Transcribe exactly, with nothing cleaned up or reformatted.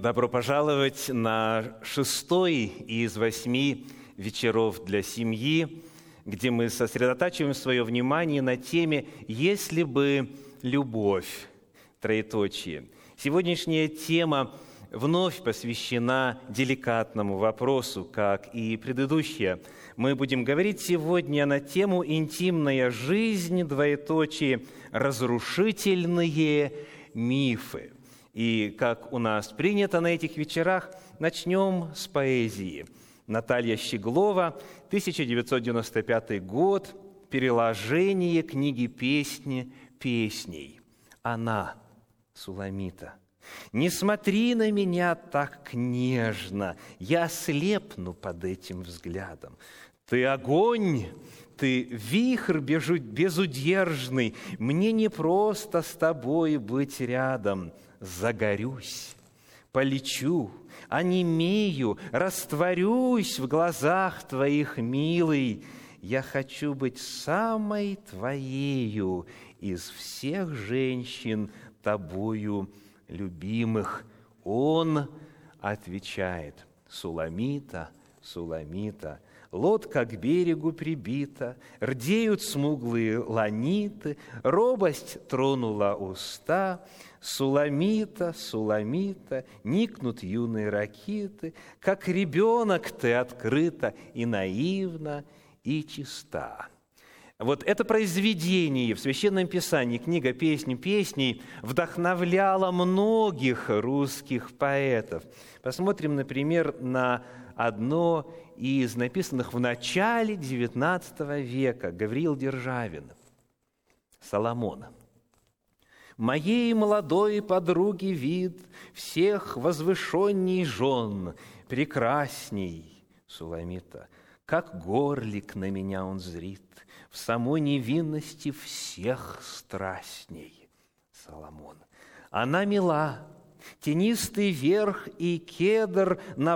Добро пожаловать на шестой из восьми вечеров для семьи, где мы сосредотачиваем свое внимание на теме «Если бы любовь?» Троеточие. Сегодняшняя тема вновь посвящена деликатному вопросу, как и предыдущая. Мы будем говорить сегодня на тему «Интимная жизнь», двоеточие, «Разрушительные мифы». И, как у нас принято на этих вечерах, начнем с поэзии. Наталья Щеглова, тысяча девятьсот девяносто пятый год, переложение книги «Песни песней». Она, Суламита. «Не смотри на меня так нежно, я слепну под этим взглядом. Ты огонь, ты вихрь безудержный, мне не просто с тобой быть рядом. Загорюсь, полечу, онемею, растворюсь в глазах твоих, милый. Я хочу быть самой твоею из всех женщин, тобою любимых». Он отвечает: «Суламита, Суламита, лодка к берегу прибита, рдеют смуглые ланиты, робость тронула уста. Суламита, Суламита, никнут юные ракиты, как ребенок ты открыта и наивна, и чиста». Вот это произведение в Священном Писании, книга «Песни песней», вдохновляло многих русских поэтов. Посмотрим, например, на одно из написанных в начале девятнадцатого века, Гавриил Державин, Соломон. «Моей молодой подруги вид всех возвышенней жен, прекрасней, Суламита, как горлик на меня он зрит, в самой невинности всех страстней». Соломон. «Она мила, тенистый верх и кедр на